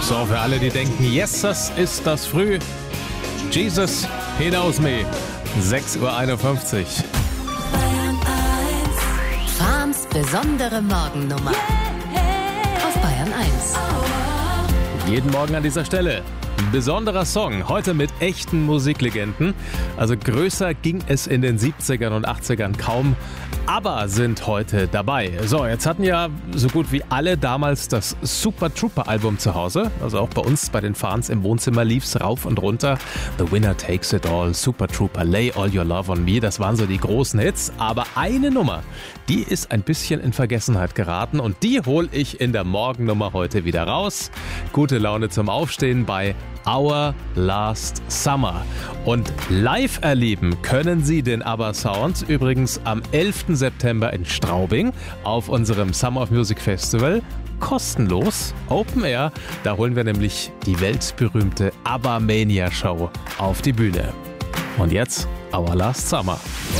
So, für alle, die denken, yes, das ist das früh. Jesus, he knows me. 6.51 Uhr. Fahns besondere Morgennummer. Auf Bayern 1. Jeden Morgen an dieser Stelle. Ein besonderer Song, heute mit echten Musiklegenden. Also größer ging es in den 70ern und 80ern kaum. Aber sind heute dabei. So, jetzt hatten ja so gut wie alle damals das Super Trooper Album zu Hause. Also auch bei uns, bei den Fans im Wohnzimmer lief's rauf und runter. The Winner Takes It All, Super Trooper, Lay All Your Love on Me. Das waren so die großen Hits. Aber eine Nummer, die ist ein bisschen in Vergessenheit geraten. Und die hole ich in der Morgennummer heute wieder raus. Gute Laune zum Aufstehen bei Our Last Summer. Und live erleben können Sie den ABBA Sound übrigens am 11. September in Straubing auf unserem Summer of Music Festival. Kostenlos, Open Air. Da holen wir nämlich die weltberühmte ABBA Mania Show auf die Bühne. Und jetzt Our Last Summer.